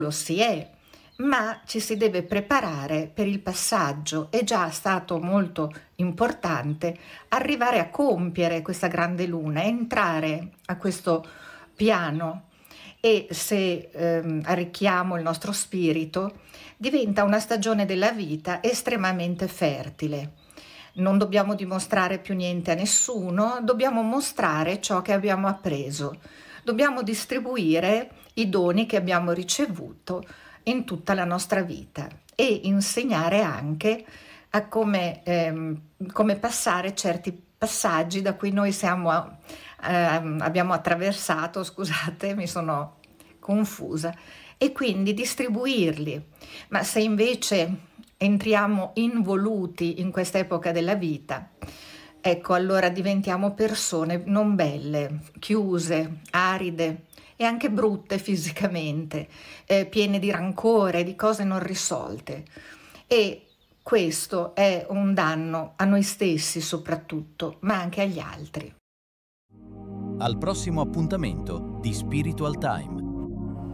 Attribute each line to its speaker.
Speaker 1: lo si è, ma ci si deve preparare per il passaggio. È già stato molto importante arrivare a compiere questa grande luna, entrare a questo piano e se arricchiamo il nostro spirito, diventa una stagione della vita estremamente fertile. Non dobbiamo dimostrare più niente a nessuno, dobbiamo mostrare ciò che abbiamo appreso. Dobbiamo distribuire i doni che abbiamo ricevuto in tutta la nostra vita e insegnare anche a come passare certi passaggi da cui noi abbiamo attraversato, scusate, mi sono confusa, e quindi distribuirli. Ma se invece entriamo involuti in quest'epoca della vita, ecco, allora diventiamo persone non belle, chiuse, aride e anche brutte fisicamente, piene di rancore, di cose non risolte. E questo è un danno a noi stessi soprattutto, ma anche agli altri.
Speaker 2: Al prossimo appuntamento di Spiritual Time.